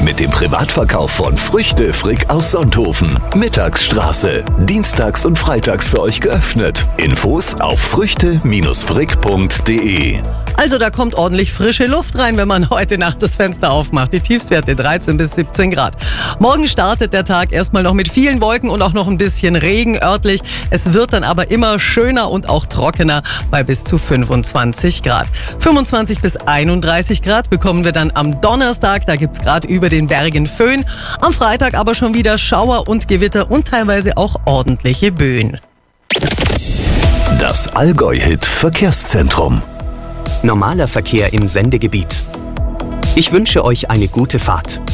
Mit dem Privatverkauf von Früchte Frick aus Sonthofen. Mittagsstraße. Dienstags und freitags für euch geöffnet. Infos auf früchte-frick.de. Also da kommt ordentlich frische Luft rein, wenn man heute Nacht das Fenster aufmacht. Die Tiefstwerte 13 bis 17 Grad. Morgen startet der Tag erstmal noch mit vielen Wolken und auch noch ein bisschen Regen örtlich. Es wird dann aber immer schöner und auch trockener bei bis zu 25 Grad. 25 bis 31 Grad bekommen wir dann am Donnerstag. Da gibt's gerade über den Bergen Föhn. Am Freitag aber schon wieder Schauer und Gewitter und teilweise auch ordentliche Böen. Das Allgäu-Hit Verkehrszentrum. Normaler Verkehr im Sendegebiet. Ich wünsche euch eine gute Fahrt.